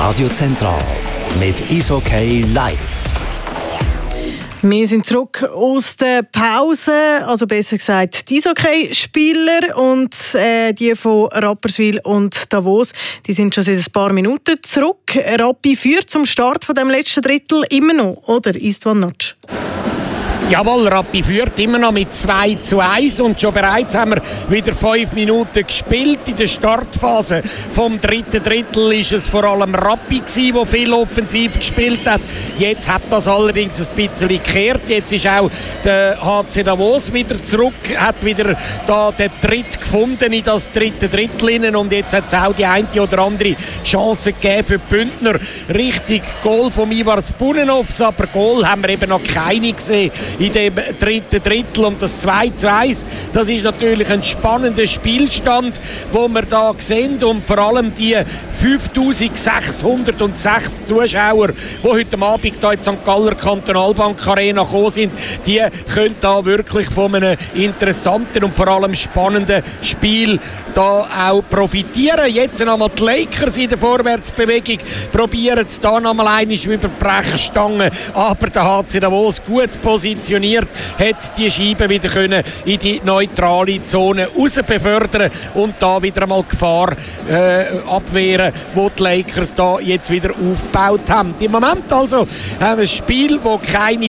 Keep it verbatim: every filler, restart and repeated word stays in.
Radio Zentral mit Eishockey live. Wir sind zurück aus der Pause, also besser gesagt die Eishockey-Spieler und äh, die von Rapperswil und Davos, die sind schon seit ein paar Minuten zurück. Rappi führt zum Start von dem letzten Drittel immer noch, oder Istvan Notch? Jawohl, Rappi führt immer noch mit zwei zu eins und schon bereits haben wir wieder fünf Minuten gespielt. In der Startphase vom dritten Drittel ist es vor allem Rappi gewesen, der viel offensiv gespielt hat. Jetzt hat das allerdings ein bisschen gekehrt. Jetzt ist auch der H C Davos wieder zurück, hat wieder da den Tritt gefunden in das dritte Drittel hinein und jetzt hat es auch die eine oder andere Chance gegeben für die Bündner. Richtig Goal von Ivar Spunenovs, aber Goal haben wir eben noch keine gesehen in dem dritten Drittel. Und das zwei zu eins, das ist natürlich ein spannender Spielstand, wo wir da sehen. Und vor allem die fünftausendsechshundertsechs Zuschauer, die heute Abend hier in Sankt Galler Kantonalbank Arena gekommen sind, die können da wirklich von einem interessanten und vor allem spannenden Spiel da auch profitieren. Jetzt einmal die Lakers in der Vorwärtsbewegung probieren es da nochmal einmal über die Brechstange, aber der H C Davos gut positioniert, hat die Scheibe wieder können in die neutrale Zone raus befördern und da wieder einmal Gefahr äh, abwehren, wo die Lakers da jetzt wieder aufgebaut haben. Im Moment also haben wir ein Spiel, wo keine